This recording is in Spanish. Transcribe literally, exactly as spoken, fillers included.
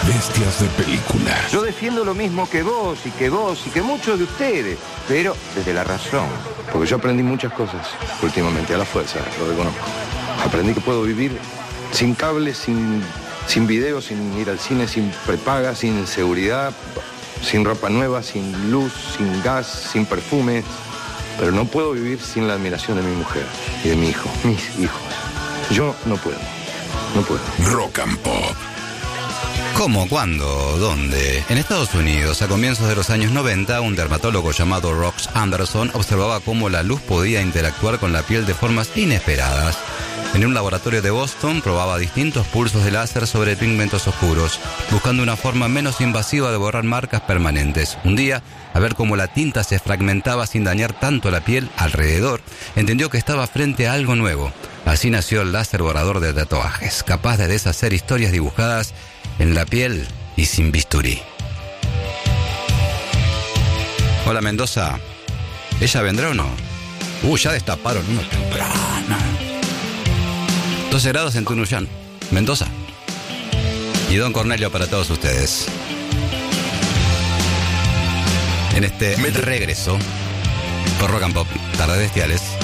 Bestias de película. Yo defiendo lo mismo que vos y que vos y que muchos de ustedes, pero desde la razón. Porque yo aprendí muchas cosas últimamente, a la fuerza, lo reconozco. Aprendí que puedo vivir sin cables, sin, sin video, sin ir al cine, sin prepaga, sin seguridad, sin ropa nueva, sin luz, sin gas, sin perfume. Pero no puedo vivir sin la admiración de mi mujer y de mi hijo, mis hijos. Yo no puedo, no puedo. Rock and Pop. ¿Cómo? ¿Cuándo? ¿Dónde? En Estados Unidos, a comienzos de los años noventa, un dermatólogo llamado Rox Anderson observaba cómo la luz podía interactuar con la piel de formas inesperadas. En un laboratorio de Boston probaba distintos pulsos de láser sobre pigmentos oscuros, buscando una forma menos invasiva de borrar marcas permanentes. Un día, al ver cómo la tinta se fragmentaba sin dañar tanto la piel alrededor, entendió que estaba frente a algo nuevo. Así nació el láser borrador de tatuajes, capaz de deshacer historias dibujadas en la piel y sin bisturí. Hola, Mendoza. ¿Ella vendrá o no? Uh, ya destaparon uno temprano. doce grados en Tunuyán, Mendoza. Y Don Cornelio para todos ustedes. En este regreso por Rock and Pop, Tardes Bestiales.